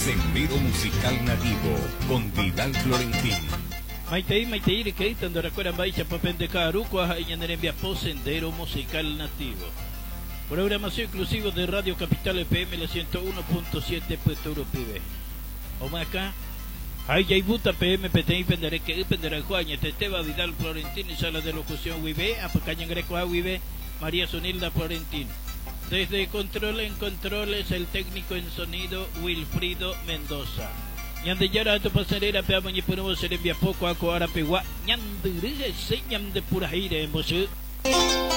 Sendero Musical Nativo con Vidal Florentín. Maitei, que tandora cora baixa papel de caruco a enviar por Sendero Musical Nativo. Programación exclusiva de Radio Capital FM, la 101.7 Puerto Urupibe. Omaca, hay Jaibuta PM, PTI, Penderé, que Penderé, Juaña, Teteva, Vidal Florentín y sala de locución Wibe, Apacaña Greco Wibe, María Sonilda Florentín. Desde Control en Controles, el técnico en sonido Wilfrido Mendoza. Ñandeyara tu pasarera, peamos y ponemos ser envía poco a coara pegua. Ñandere, señam de pura gira en vos.